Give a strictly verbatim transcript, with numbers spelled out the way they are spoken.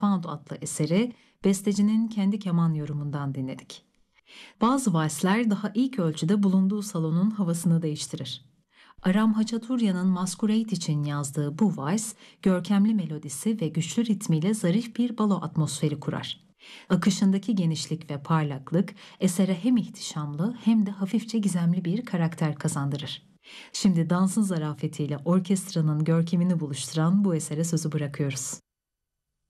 Pound adlı eseri bestecinin kendi keman yorumundan dinledik. Bazı valsler daha ilk ölçüde bulunduğu salonun havasını değiştirir. Aram Haçaturya'nın Masquerade için yazdığı bu vals, görkemli melodisi ve güçlü ritmiyle zarif bir balo atmosferi kurar. Akışındaki genişlik ve parlaklık esere hem ihtişamlı hem de hafifçe gizemli bir karakter kazandırır. Şimdi dansın zarafetiyle orkestranın görkemini buluşturan bu esere sözü bırakıyoruz.